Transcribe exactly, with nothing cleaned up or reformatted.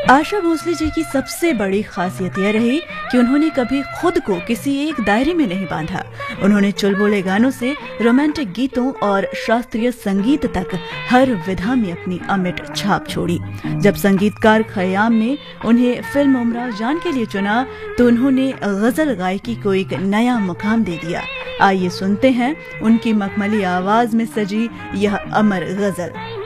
आशा भोसले जी की सबसे बड़ी खासियत यह रही कि उन्होंने कभी खुद को किसी एक दायरे में नहीं बांधा। उन्होंने चुलबुले गानों से रोमांटिक गीतों और शास्त्रीय संगीत तक हर विधा में अपनी अमिट छाप छोड़ी। जब संगीतकार खयाम ने उन्हें फिल्म उमराव जान के लिए चुना तो उन्होंने गजल गायकी को एक नया मुकाम दे दिया। आइए सुनते हैं उनकी मखमली आवाज में सजी यह अमर गजल।